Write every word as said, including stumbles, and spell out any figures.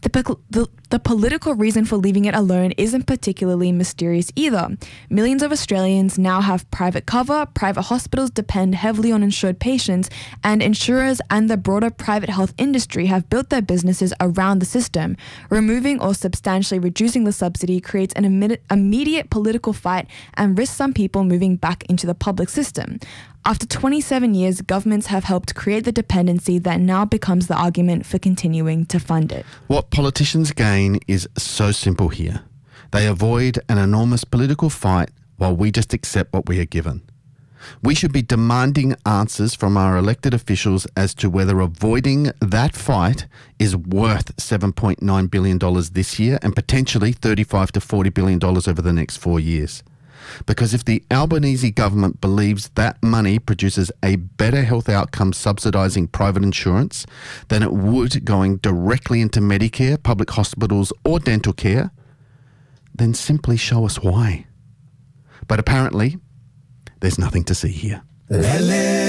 The, po- the, the political reason for leaving it alone isn't particularly mysterious either. Millions of Australians now have private cover, private hospitals depend heavily on insured patients, and insurers and the broader private health industry have built their businesses around the system. Removing or substantially reducing the subsidy creates an immediate, immediate political fight and risks some people moving back into the public system. After twenty-seven years, governments have helped create the dependency that now becomes the argument for continuing to fund it. What politicians gain is so simple here. They avoid an enormous political fight while we just accept what we are given. We should be demanding answers from our elected officials as to whether avoiding that fight is worth seven point nine billion dollars this year and potentially thirty-five to forty billion dollars over the next four years. Because if the Albanese government believes that money produces a better health outcome subsidising private insurance than it would going directly into Medicare, public hospitals or dental care, then simply show us why. But apparently, there's nothing to see here.